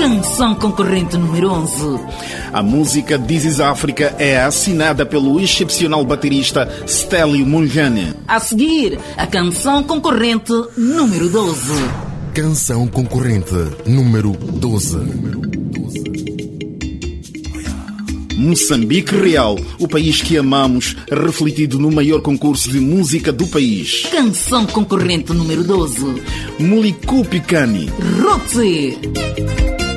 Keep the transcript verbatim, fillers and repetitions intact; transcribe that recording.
Canção concorrente número onze. A música This is Africa é assinada pelo excepcional baterista Stélio Munjane. A seguir, a canção concorrente número doze. Canção concorrente número doze. Moçambique Real, o país que amamos, refletido no maior concurso de música do país. Canção concorrente número doze. Muliku Picani. Rotse.